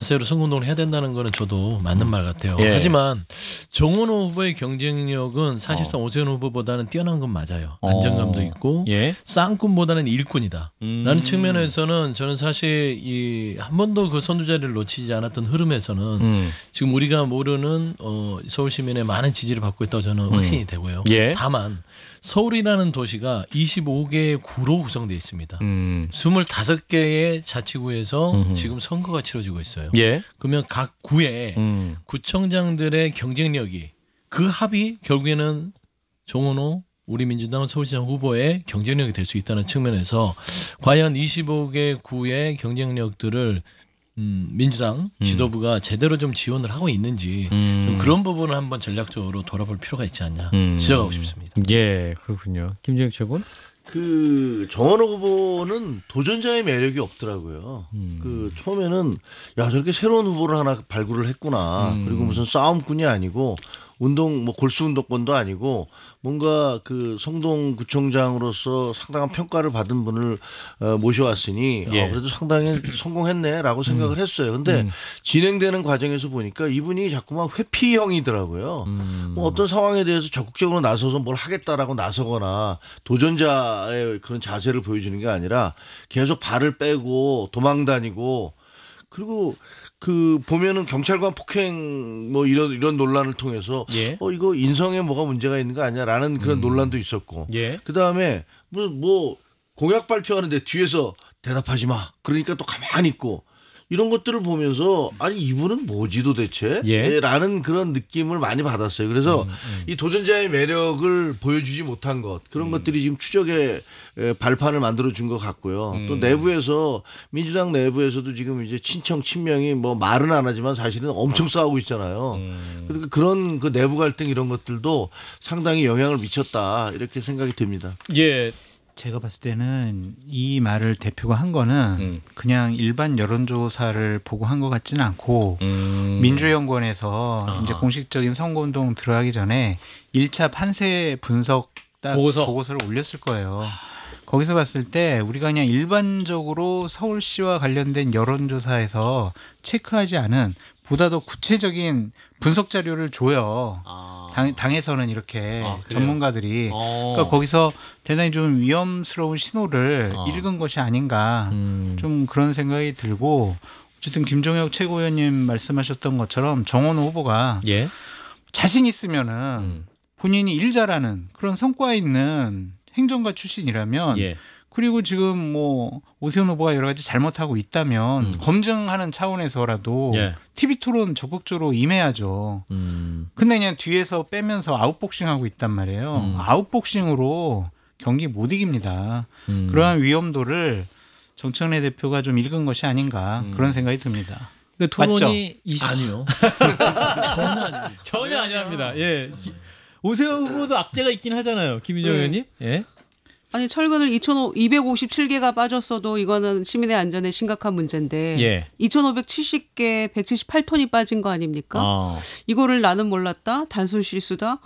자세로 선거운동을 해야 된다는 거는 저도 맞는 말 같아요. 예. 하지만 정원호 후보의 경쟁력은 사실상 오세훈 후보보다는 뛰어난 건 맞아요. 안정감도 있고 예. 쌍꾼보다는 일꾼이다. 라는 측면에서는 저는 사실 이 한 번도 그 선두 자리를 놓치지 않았던 흐름에서는 지금 우리가 모르는 서울 시민의 많은 지지를 받고 있다고 저는 확신이 되고요. 예. 다만 서울이라는 도시가 25개의 구로 구성되어 있습니다. 25개의 자치구에서 지금 선거가 치러지고 있어요. 예. 그러면 각 구에 구청장들의 경쟁력이 그 합이 결국에는 정원호 우리 민주당 서울시장 후보의 경쟁력이 될 수 있다는 측면에서 과연 25개 구의 경쟁력들을 민주당 지도부가 제대로 좀 지원을 하고 있는지 좀 그런 부분을 한번 전략적으로 돌아볼 필요가 있지 않냐 지적하고 싶습니다. 예, 그렇군요. 김재혁 최고는? 그 정원호 후보는 도전자의 매력이 없더라고요. 그 처음에는 야 저렇게 새로운 후보를 하나 발굴을 했구나. 그리고 무슨 싸움꾼이 아니고 운동 뭐 골수 운동권도 아니고 뭔가 그 성동구청장으로서 상당한 평가를 받은 분을 모셔왔으니 예. 그래도 상당히 성공했네라고 생각을 했어요. 근데 진행되는 과정에서 보니까 이분이 자꾸만 회피형이더라고요. 뭐 어떤 상황에 대해서 적극적으로 나서서 뭘 하겠다라고 나서거나 도전자의 그런 자세를 보여주는 게 아니라 계속 발을 빼고 도망다니고 그리고 그 보면은 경찰관 폭행 뭐 이런 논란을 통해서 예. 이거 인성에 뭐가 문제가 있는 거 아니야라는 그런 논란도 있었고 예. 그다음에 뭐 공약 발표하는데 뒤에서 대답하지 마 그러니까 또 가만히 있고 이런 것들을 보면서 아니 이분은 뭐지 도대체? 예. 라는 그런 느낌을 많이 받았어요. 그래서 이 도전자의 매력을 보여주지 못한 것 그런 것들이 지금 추적의 발판을 만들어준 것 같고요. 또 내부에서 민주당 내부에서도 지금 이제 친청 친명이 뭐 말은 안 하지만 사실은 엄청 싸우고 있잖아요. 그러니까 그런 그 내부 갈등 이런 것들도 상당히 영향을 미쳤다 이렇게 생각이 듭니다. 예. 제가 봤을 때는 이 말을 대표가 한 거는 그냥 일반 여론조사를 보고 한 것 같지는 않고 민주연구원에서 이제 공식적인 선거운동 들어가기 전에 1차 판세 분석 딱 보고서를 올렸을 거예요. 거기서 봤을 때 우리가 그냥 일반적으로 서울시와 관련된 여론조사에서 체크하지 않은 보다 더 구체적인 분석 자료를 줘요. 당에서는 이렇게 전문가들이 그러니까 거기서 대단히 좀 위험스러운 신호를 읽은 것이 아닌가 좀 그런 생각이 들고 어쨌든 김종혁 최고위원님 말씀하셨던 것처럼 정원호 후보가 예. 자신 있으면은 본인이 일 잘하는 그런 성과 있는 행정가 출신이라면 예. 그리고 지금 뭐 오세훈 후보가 여러 가지 잘못하고 있다면 검증하는 차원에서라도 예. TV 토론 적극적으로 임해야죠. 근데 그냥 뒤에서 빼면서 아웃복싱하고 있단 말이에요. 아웃복싱으로 경기 못 이깁니다. 그러한 위험도를 정청래 대표가 좀 읽은 것이 아닌가 그런 생각이 듭니다. 근데 토론이 아니요. 전혀 아닙니다. 전혀 아니랍니다. 예. 오세훈 후보도 악재가 있긴 하잖아요. 김희정 의원님. 예. 아니 철근을 257개가 빠졌어도 이거는 시민의 안전에 심각한 문제인데 예. 2,570개 178톤이 빠진 거 아닙니까? 이거를 나는 몰랐다. 단순 실수다.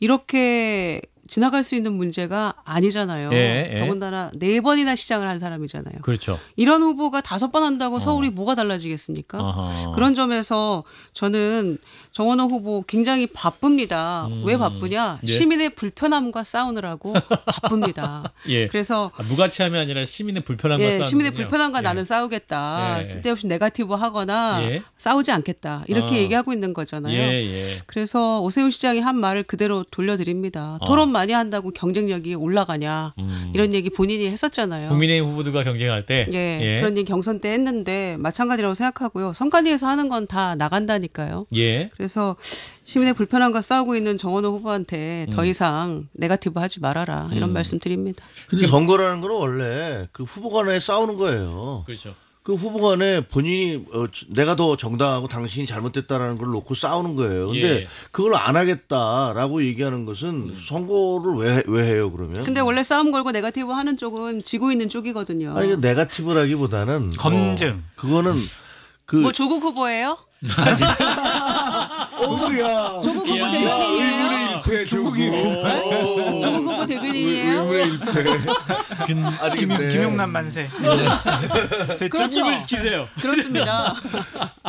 이렇게 지나갈 수 있는 문제가 아니잖아요. 예. 더군다나 4번이나 시장을 한 사람이잖아요. 그렇죠. 이런 후보가 5번 한다고 서울이 뭐가 달라지겠습니까? 그런 점에서 저는 정원호 후보 굉장히 바쁩니다. 왜 바쁘냐? 예. 시민의 불편함과 싸우느라고 바쁩니다. 예. 그래서 무가치함이 아니라 시민의 불편함과 싸우는 시민의 불편함과 나는 싸우겠다. 예. 쓸데없이 네거티브 하거나 예. 싸우지 않겠다. 이렇게 얘기하고 있는 거잖아요. 예. 그래서 오세훈 시장이 한 말을 그대로 돌려드립니다. 토론 많이 한다고 경쟁력이 올라가냐. 이런 얘기 본인이 했었잖아요. 국민의힘 후보들과 경쟁할 때. 예. 그런 얘기 경선 때 했는데 마찬가지라고 생각하고요. 선관위에서 하는 건 다 나간다니까요. 예. 그래서 시민의 불편함과 싸우고 있는 정원호 후보한테 더 이상 네거티브 하지 말아라. 이런 말씀 드립니다. 근데 선거라는 건 원래 그 후보 간에 싸우는 거예요. 그렇죠. 그 후보 간에 본인이 내가 더 정당하고 당신이 잘못됐다라는 걸 놓고 싸우는 거예요. 근데 예. 그걸 안 하겠다라고 얘기하는 것은 선거를 왜 해요 그러면? 근데 원래 싸움 걸고 네거티브 하는 쪽은 지고 있는 쪽이거든요. 아니 네거티브라기보다는 검증. 그거는 그 뭐 조국 후보예요? 야 조국 후보 대변인이에요? 조국이 조국 후보 대변인이에요? 아직 김용남 만세. 그렇죠. 시키세요. 그렇습니다.